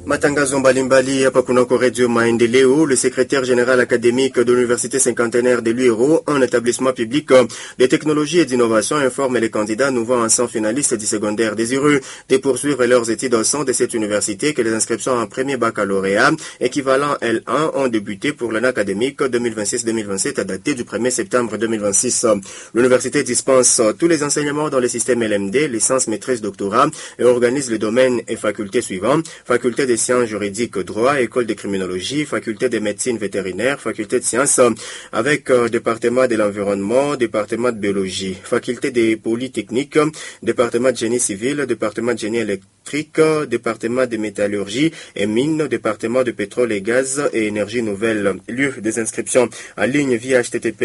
Matangazo mbalimbali hapa kunako Radio Maendeleo. Le secrétaire général académique de l'université cinquantenaire de Luiro, un établissement public de technologie et d'innovation, informe les candidats nouveaux anciens finalistes du secondaire désireux de poursuivre leurs études au sein de cette université que les inscriptions en premier baccalauréat équivalent L1 ont débuté pour l'année académique 2026-2027 à dater du 1er septembre 2026. L'université dispense tous les enseignements dans le système LMD, licence, maîtrise, doctorat et organise les domaines et facultés suivants: faculté des sciences juridiques, droit, école de criminologie, faculté de médecine vétérinaire, faculté de sciences avec département de l'environnement, département de biologie, faculté des polytechniques, département de génie civil, département de génie électrique, département de métallurgie et mines, département de pétrole et gaz et énergie nouvelle. Lieu des inscriptions en ligne via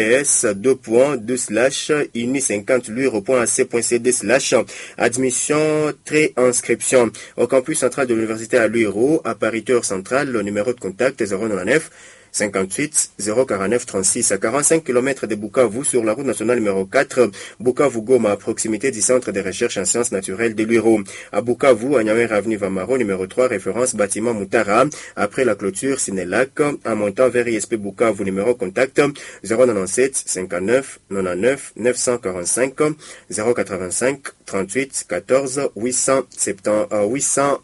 https://uni50luiro.ac.cd/ admission inscription au campus central de l'université à Luiro, à Pariteur central. Le numéro de contact est 099 58 049 36 à 45 km de Bukavu sur la route nationale numéro 4, Bukavu-Goma, à proximité du centre de recherche en sciences naturelles de Luiro. À Bukavu, à Nyawera avenue Vamaro, numéro 3, référence bâtiment Moutara, après la clôture Sinelac, en montant vers ISP Bukavu, numéro contact 097 59 99 945 085 38 14 887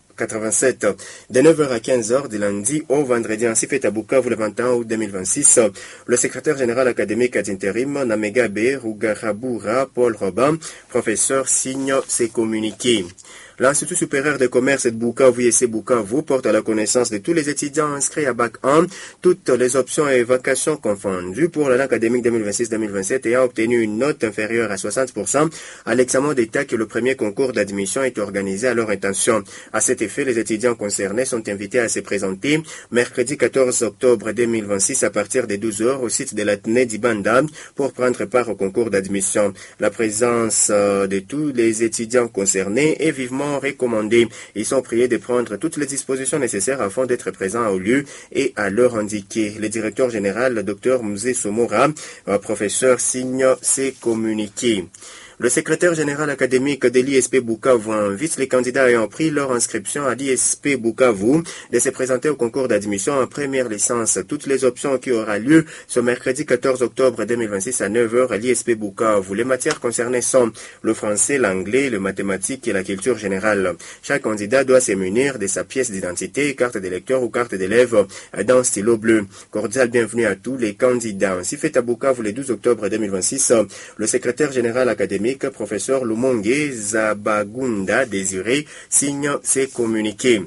de 9h à 15h du lundi au vendredi. Ainsi fait à Bukavu le 21 août 2026. Le secrétaire général académique ad intérim Namegabe Rugarabura Paul Robin, professeur, signe ses communiqués. L'Institut supérieur de commerce de Bukavu, ISP Bukavu, porte à la connaissance de tous les étudiants inscrits à Bac 1 toutes les options et vacations confondues pour l'année académique 2026-2027 et a obtenu une note inférieure à 60% à l'examen d'État que le premier concours d'admission est organisé à leur intention. À cet effet, les étudiants concernés sont invités à se présenter mercredi 14 octobre 2026 à partir de 12h au site de l'Athénée d'Ibanda pour prendre part au concours d'admission. La présence de tous les étudiants concernés est vivement recommandés. Ils sont priés de prendre toutes les dispositions nécessaires afin d'être présents au lieu et à l'heure indiquée. Le directeur général, le Dr Mzee Somora, professeur, signe ses communiqués. Le secrétaire général académique de l'ISP Bukavu invite les candidats ayant pris leur inscription à l'ISP Bukavu de se présenter au concours d'admission en première licence. Toutes les options qui aura lieu ce mercredi 14 octobre 2026 à 9h à l'ISP Bukavu. Les matières concernées sont le français, l'anglais, le mathématique et la culture générale. Chaque candidat doit se munir de sa pièce d'identité, carte de lecteur ou carte d'élève d'un stylo bleu. Cordial bienvenue à tous les candidats. Ainsi fait à Bukavu le 12 octobre 2026, le secrétaire général académique professeur Lumonge Zabagunda Désiré signe ses communiqués.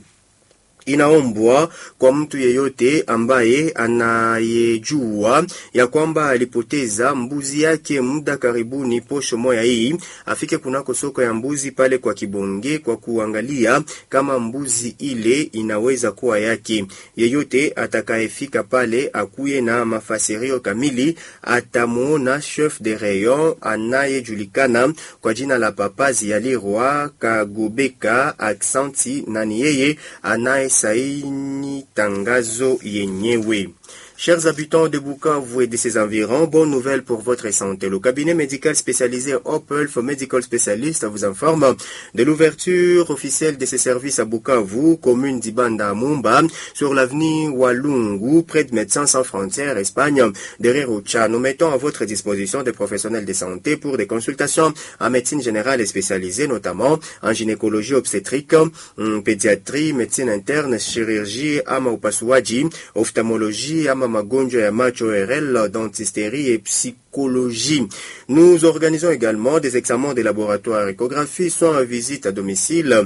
Inaombwa kwa mtu yeyote ambaye anayejua ya kwamba alipoteza mbuzi yake muda karibuni posho moya hii, afike kunako soko ya mbuzi pale kwa Kibonge kwa kuangalia kama mbuzi ile inaweza kuwa yake. Yeyote atakayefika pale akuye na mafasirio kamili, atamuona chef de rayon anayejulikana kwa jina la Papa Zialirwa Kagobeka Aksanti, na ni yeye saini tangazo yenyewe. Chers habitants de Bukavu et de ses environs, bonne nouvelle pour votre santé. Le cabinet médical spécialisé Hope Health Medical Specialist vous informe de l'ouverture officielle de ses services à Bukavu, commune d'Ibanda Mumba, sur l'avenue Walungu, près de Médecins Sans Frontières, Espagne, derrière Ocha. Nous mettons à votre disposition des professionnels de santé pour des consultations en médecine générale et spécialisée, notamment en gynécologie obstétrique, pédiatrie, médecine interne, chirurgie, ama upasuaji, ophtalmologie, ama magonjwa ya macho RL, dentisterie et psychologie. Nous organisons également des examens de laboratoire, échographie, soins à visite à domicile.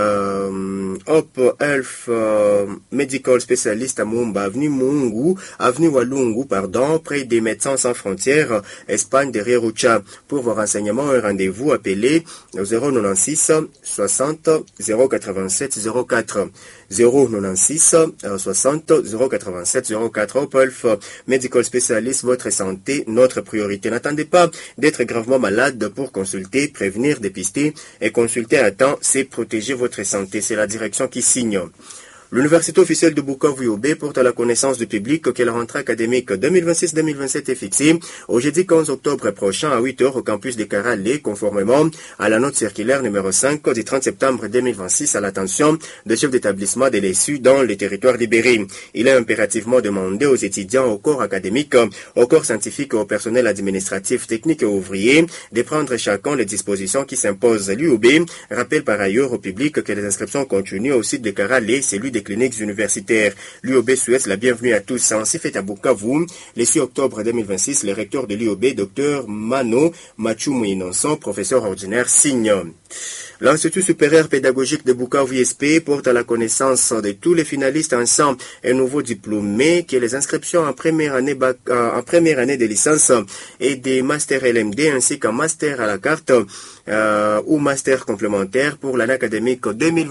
Hope Health Medical Specialist à Mumba, avenue Walungu, près des Médecins Sans Frontières, Espagne, derrière Ocha. Pour vos renseignements, un rendez-vous, appelez au 096 60 087 04. 096 60 087 04. Hope Health Medical Specialist, votre santé, notre priorité. N'attendez pas d'être gravement malade pour consulter, prévenir, dépister et consulter à temps, c'est protéger votre santé. C'est la direction qui signe. L'Université officielle de Bukavu UOB porte à la connaissance du public que la rentrée académique 2026-2027 est fixée au jeudi 15 octobre prochain à 8 h au campus de Karalé, conformément à la note circulaire numéro 5 du 30 septembre 2026 à l'attention des chefs d'établissement de l'ESU dans les territoires libérés. Il est impérativement demandé aux étudiants, au corps académique, au corps scientifique et au personnel administratif, technique et ouvrier de prendre chacun les dispositions qui s'imposent. L'UOB rappelle par ailleurs au public que les inscriptions continuent au site de Karalé, celui des cliniques universitaires. L'UOB souhaite la bienvenue à tous. Ainsi fait à Bukavu, le 6 octobre 2026, le recteur de l'UOB, Dr Mano Machumu Innocent, professeur ordinaire, signe. L'Institut supérieur pédagogique de Bukavu ISP porte à la connaissance de tous les finalistes ensemble et nouveaux diplômés que les inscriptions en première année de licence et des masters LMD ainsi qu'un master à la carte ou master complémentaire pour l'année académique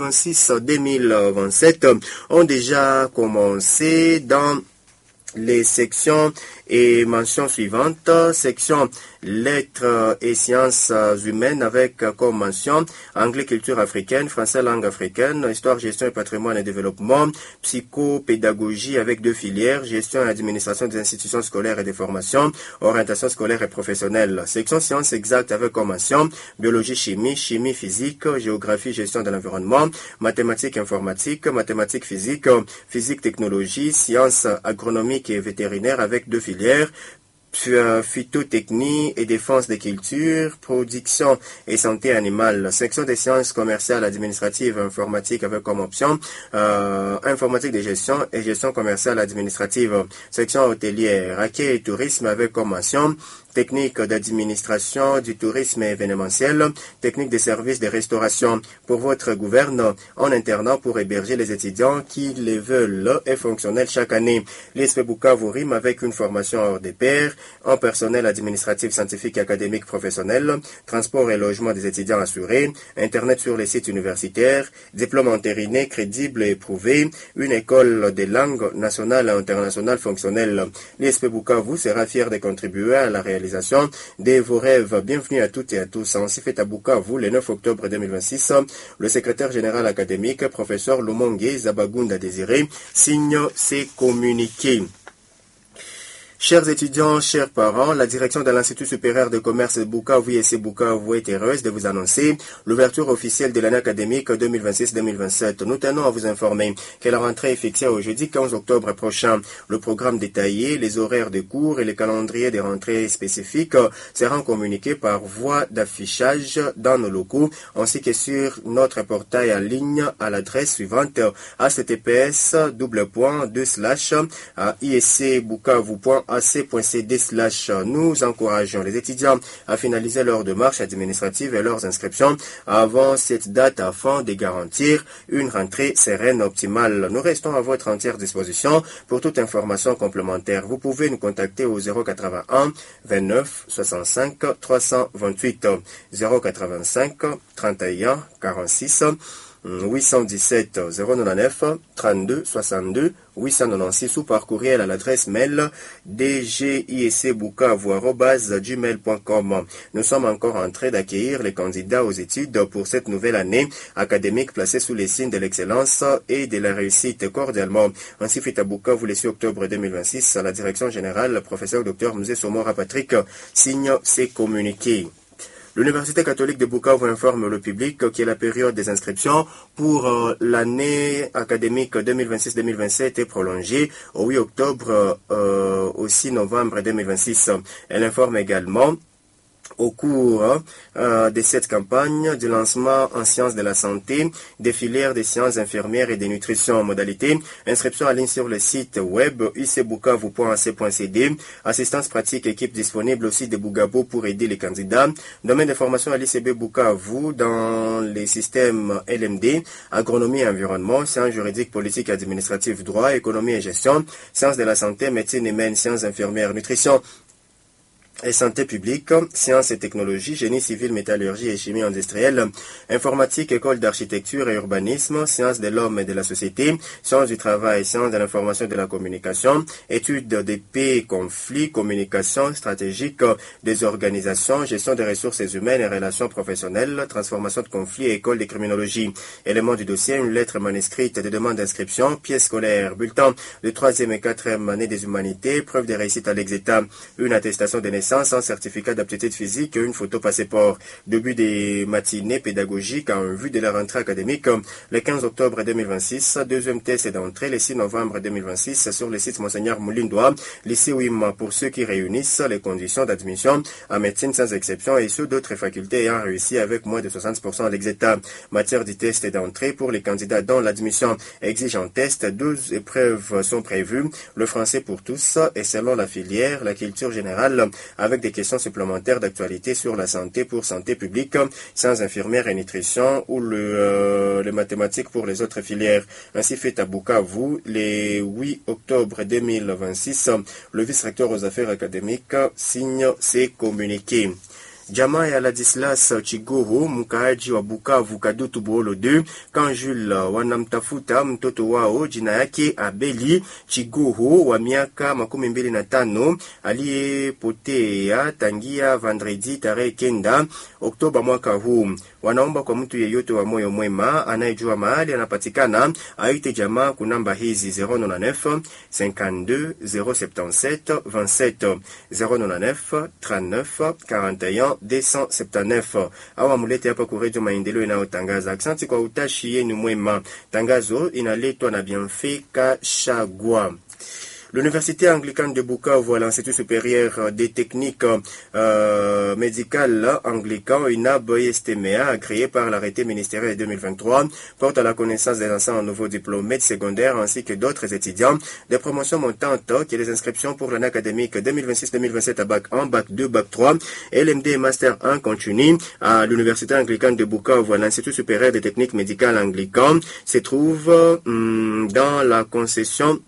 2026-2027 ont déjà commencé dans les sections et mentions suivantes. Section lettres et sciences humaines avec comme mention anglais, culture africaine, français, langue africaine, histoire, gestion et patrimoine et développement, psychopédagogie avec 2 filières, gestion et administration des institutions scolaires et des formations, orientation scolaire et professionnelle. Section sciences exactes avec comme mention biologie, chimie, chimie physique, géographie, gestion de l'environnement, mathématiques informatique, mathématiques physique, physique technologie, sciences agronomiques et vétérinaires avec 2 filières, phytotechnie et défense des cultures, production et santé animale. Section des sciences commerciales, administratives, informatique avec comme option informatique de gestion et gestion commerciale administrative. Section hôtelière, accueil et tourisme avec comme mention technique d'administration du tourisme événementiel, technique des services de restauration pour votre gouverne en internat pour héberger les étudiants qui les veulent et fonctionnels chaque année. L'ISP Bukavu rime avec une formation hors des pairs en personnel administratif, scientifique, académique, professionnel, transport et logement des étudiants assurés, internet sur les sites universitaires, diplôme entériné, crédible et éprouvé, une école des langues nationales et internationales fonctionnelles. L'ISP Bukavu sera fier de contribuer à la réalisation de vos rêves. Bienvenue à toutes et à tous. Ainsi fait à Bukavu, le 9 octobre 2026, le secrétaire général académique, professeur Lumonge Zabagunda Désiré, signe ses communiqués. Chers étudiants, chers parents, la direction de l'Institut supérieur de commerce de Bukavu et Bukavu est heureuse de vous annoncer l'ouverture officielle de l'année académique 2026-2027. Nous tenons à vous informer que la rentrée est fixée au jeudi 15 octobre prochain. Le programme détaillé, les horaires de cours et les calendriers des rentrées spécifiques seront communiqués par voie d'affichage dans nos locaux ainsi que sur notre portail en ligne à l'adresse suivante https://iscbukavu.ac.cd/. Nous encourageons les étudiants à finaliser leurs démarches administratives et leurs inscriptions avant cette date afin de garantir une rentrée sereine optimale. Nous restons à votre entière disposition pour toute information complémentaire. Vous pouvez nous contacter au 081 29 65 328 085 31 46 817 099 32 62 896 ou par courriel à l'adresse mail dgiscbukavu@gmail.com. Nous sommes encore en train d'accueillir les candidats aux études pour cette nouvelle année académique placée sous les signes de l'excellence et de la réussite cordialement. Ainsi fait à Bukavu le 6 octobre 2026 à la direction générale, le professeur Dr Mzee Somora Patrick signe ses communiqués. L'Université catholique de Bukavu informe le public que la période des inscriptions pour l'année académique 2026-2027 est prolongée au 8 octobre au 6 novembre 2026. Elle informe également au cours de cette campagne du lancement en sciences de la santé, des filières des sciences infirmières et des nutrition. Modalité, inscription en ligne sur le site web icbukavu.ac.cd, assistance pratique, équipe disponible au site de Bugabo pour aider les candidats, domaine de formation à l'ICB Bukavu dans les systèmes LMD, agronomie et environnement, sciences juridiques, politique, administrative, droit, économie et gestion, sciences de la santé, médecine humaine, sciences infirmières, nutrition, et santé publique, sciences et technologies, génie civil, métallurgie et chimie industrielle, informatique, école d'architecture et urbanisme, sciences de l'homme et de la société, sciences du travail, sciences de l'information et de la communication, études des paix, conflits, communication stratégique des organisations, gestion des ressources humaines et relations professionnelles, transformation de conflits et école de criminologie. Éléments du dossier, une lettre manuscrite de demande d'inscription, pièce scolaire, bulletin de 3e et 4e année des humanités, preuve de réussite à l'exétat, une attestation de naissance, un certificat d'aptitude physique et une photo passeport. Début des matinées pédagogiques en vue de la rentrée académique le 15 octobre 2026, deuxième test d'entrée le 6 novembre 2026 sur le site Monseigneur Moulindois, lycée WIM pour ceux qui réunissent les conditions d'admission en médecine sans exception et sous d'autres facultés ayant réussi avec moins de 60% à l'exétat. Matière du test d'entrée pour les candidats dont l'admission exige un test, 12 épreuves sont prévues, le français pour tous et selon la filière, la culture générale, avec des questions supplémentaires d'actualité sur la santé pour santé publique, sans infirmière et nutrition ou les mathématiques pour les autres filières. Ainsi fait à Bukavu, le 8 octobre 2026, le vice-recteur aux affaires académiques signe ses communiqués. Jamaa ya Ladislas Chiguru, mkaaji wa Bukavu Kadutu Bolo 2, Kanjul wanamtafuta mtoto wao jina yake Abeli Chiguru wa miaka 25 aliyepotea tangia vendredi tarehe 9 Oktoba mwaka huu. Wanaomba kwa mtu yeyote wa moyo mwema anayejua mahali anapatikana aite jamaa kunamba hizi 099 52 077 27 099 39 41 279 au amulete hapa kwa Radio Maendeleo inayotangaza. Asante kwa utashi yenu mwema. Tangazo inaletwa na Bienfait Kashagwa. L'Université anglicane de Bukavu à l'Institut supérieur des techniques médicales anglican, UNAB-ISTMA, créé par l'arrêté ministériel 2023, porte à la connaissance des enseignants nouveaux diplômés de secondaire ainsi que d'autres étudiants des promotions montantes que les inscriptions pour l'année académique 2026-2027 à Bac 1, Bac 2, Bac 3 et l'MD et Master 1 continue à l'Université anglicane de Bukavu à l'Institut supérieur des techniques médicales anglican se trouve dans la concession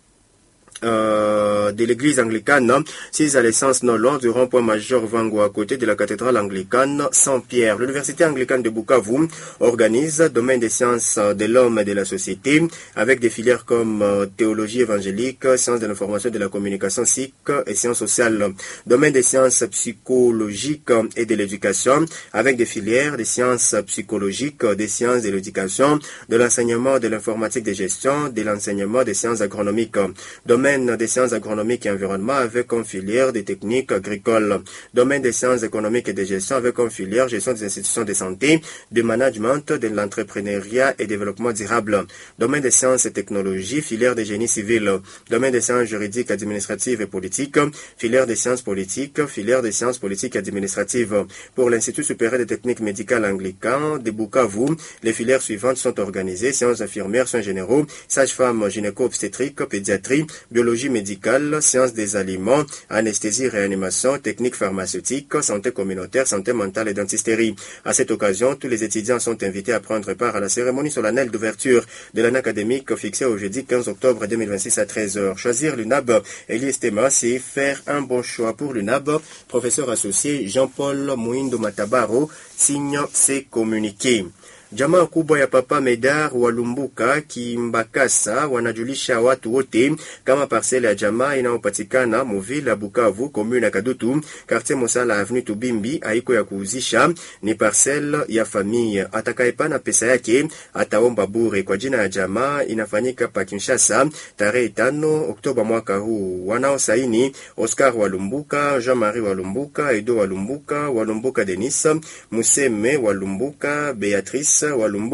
de l'église anglicane, 6 à l'essence non loin du rond-point major Vango à côté de la cathédrale anglicane Saint-Pierre. L'université anglicane de Bukavu organise domaine des sciences de l'homme et de la société avec des filières comme théologie évangélique, sciences de l'information et de la communication SIC et sciences sociales. Domaine des sciences psychologiques et de l'éducation avec des filières des sciences psychologiques, des sciences de l'éducation, de l'enseignement de l'informatique de gestion, de l'enseignement des sciences agronomiques. Domaine des sciences agronomiques et environnement avec comme filière des techniques agricoles. Domaine des sciences économiques et de gestion avec comme filière gestion des institutions de santé, de management, de l'entrepreneuriat et développement durable. Domaine des sciences et technologies, filière de génie civil. Domaine des sciences juridiques, administratives et politiques, filière des sciences politiques, filière des sciences politiques et administratives. Pour l'Institut supérieur des techniques médicales anglican de Bukavu, les filières suivantes sont organisées: sciences infirmières, soins généraux, sage-femme, gynéco-obstétrique, pédiatrie, biologie médicale, sciences des aliments, anesthésie, réanimation, techniques pharmaceutiques, santé communautaire, santé mentale et dentisterie. À cette occasion, tous les étudiants sont invités à prendre part à la cérémonie solennelle d'ouverture de l'année académique fixée au jeudi 15 octobre 2026 à 13h. Choisir l'UNAB et l'ISTMA, c'est faire un bon choix pour l'UNAB. Professeur associé Jean-Paul Mouindo Matabaro signe ses communiqués. Jamaa kubwa ya Papa Medar Walumbuka Kimbakasa wanajulisha watu wote kama parcelle ya jamaa inayopatikana muvile ya Bukavu, commune ya Kadutu, quartier Mosala, avenue Tubimbi, haiko ya kuuzisha, ni parcelle ya famille. Atakayepana pesa yake ataomba bure. Kwa jina ya jamaa inafanyika pa Kinshasa tarehe 5 Oktoba mwaka huu. Wanao saini Oscar Walumbuka, Jean-Marie Walumbuka, Edo Walumbuka, Walumbuka Denis, Museme Walumbuka, Beatrice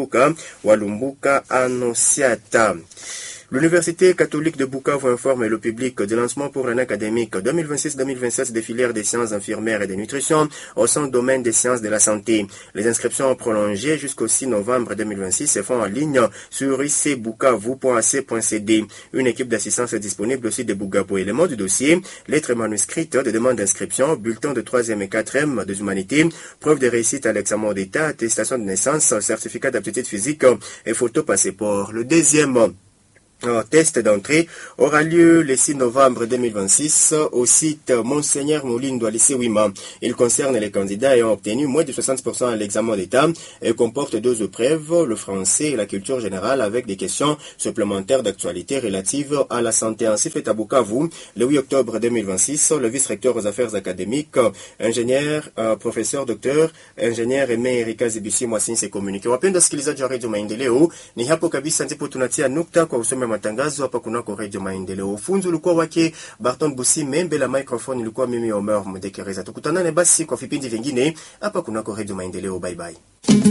Walumbuka Annonciata. L'Université catholique de Bukavu informe le public du lancement pour l'année académique 2026-2027 des filières des sciences infirmières et de nutrition au sein du domaine des sciences de la santé. Les inscriptions prolongées jusqu'au 6 novembre 2026 se font en ligne sur icbukavu.ac.cd. Une équipe d'assistance est disponible aussi de Bukavu. Éléments du dossier: lettre manuscrite de demande d'inscription, bulletin de 3e et 4e des humanités, preuve de réussite à l'examen d'état, attestation de naissance, certificat d'aptitude physique et photo passeport. Le deuxième test d'entrée aura lieu le 6 novembre 2026 au site Monseigneur Moulindo à lycée Wima. Il concerne les candidats ayant obtenu moins de 60% à l'examen d'État et comporte 2 épreuves, le français et la culture générale, avec des questions supplémentaires d'actualité relatives à la santé. Ainsi fait à Bukavu, le 8 octobre 2026, le vice-recteur aux affaires académiques, ingénieur, professeur, docteur, ingénieur Aimé Erika Zibishi Mwasinse Communique. Wapenda sikilizaji wa Radio Maendeleo, ni hapo kabisa ndipo tunatia nukta kwa usome matangazo hapa kunako Radio Maendeleo. Ufunzi ulikuwa wake Barton Busi, membe la microphone ilikuwa mimi Omer Mdekereza. Tukutanane basi kwa vipindi vingine hapa kunako Radio Maendeleo. Bye bye.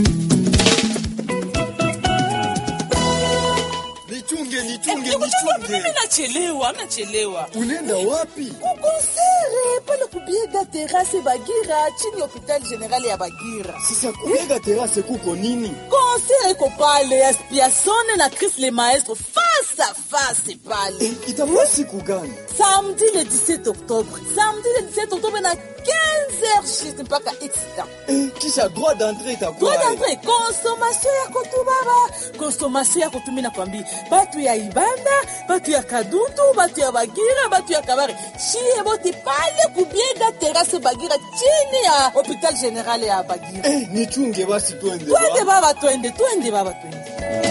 Nichunge. Mimi nachelewa. Unaenda wapi? Kukonsere, pale kubiega terrasse Bagira, chini hospitali generali ya Bagira. Sasa kubiega terrasse kuko nini? Konsere ko pale, aspiasone na Chris le maestro, face à face pale. Itakuwa siku gani? Samedi le 17 octobre na 15h juste mpaka X-temps. Kisha droit d'entrée itakuwa. Droit d'entrée, consommation ya kotubaba. Consommation ya kotumina kwambi. Batu ya Ibanda, batu ya Kadutu, batu ya Bagira, batu ya Kabare. Shie boti pale kubiega terrasse Bagira chini ya hospital general ya Bagira. Nichunge basi twende. Twende baba twende.